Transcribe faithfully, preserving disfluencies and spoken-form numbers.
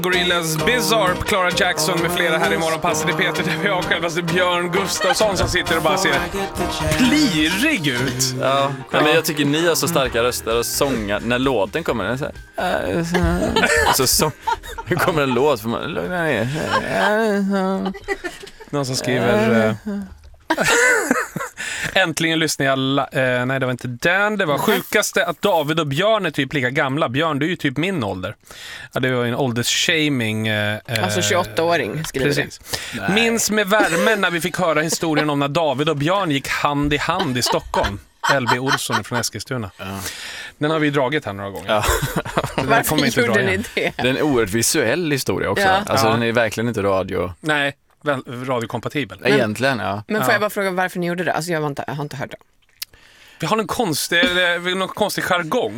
Gorillaz Bizarre, Clara Jackson med flera här i morgonpasset i Peter där vi har självaste Björn Gustafsson som sitter och bara ser plirig ut. Ja, ja. Men jag tycker ni har så starka röster och sångar när låten kommer. Den så här, så så nu kommer en låt för man lugna ner. Någon som skriver uh, äntligen lyssnar jag alla, uh, nej det var inte den, det var sjukaste att David och Björn är typ lika gamla. Björn, du är ju typ min ålder. Ja, det var en åldersshaming. Uh, alltså tjugoåtta-åring skriver precis. Det. Minns med värme när vi fick höra historien om när David och Björn gick hand i hand i Stockholm. L B Olsson från Eskilstuna. Ja. Den har vi dragit här några gånger. Ja. Varför gjorde ni det? Det är en oerhört visuell historia också. Ja. Alltså ja. Den är verkligen inte radio. Nej, radiokompatibel. Men, egentligen, ja. Men får ja. jag bara fråga varför ni gjorde det? Alltså jag har inte, jag har inte hört det. Vi har en konstig, någon konstig jargong.